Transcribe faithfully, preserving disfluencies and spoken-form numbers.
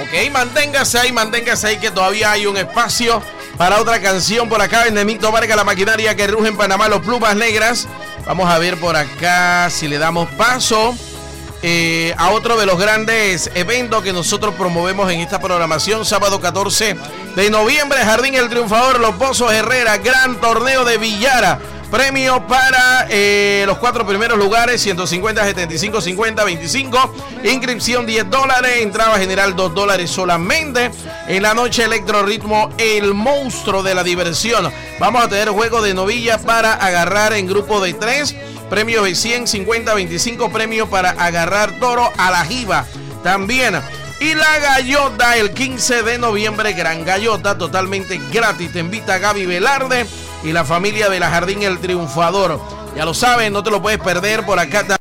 Ok, manténgase ahí, manténgase ahí que todavía hay un espacio para otra canción por acá. Endemito Vargas, la maquinaria que ruge en Panamá, los plumas negras. Vamos a ver por acá si le damos paso eh, a otro de los grandes eventos que nosotros promovemos en esta programación. Sábado catorce de noviembre, Jardín El Triunfador, Los Pozos Herrera, gran torneo de billar. Premio para eh, los cuatro primeros lugares, ciento cincuenta, setenta y cinco, cincuenta, veinticinco. Inscripción diez dólares, entrada general dos dólares solamente. En la noche Electro Ritmo, el monstruo de la diversión. Vamos a tener juego de novilla para agarrar en grupo de tres. Premio de cien, cincuenta, veinticinco. Premio para agarrar toro a la jiba. También. Y la gallota el quince de noviembre, gran gallota totalmente gratis. Te invita Gaby Velarde y la familia de la Jardín El Triunfador. Ya lo saben, no te lo puedes perder. Por acá también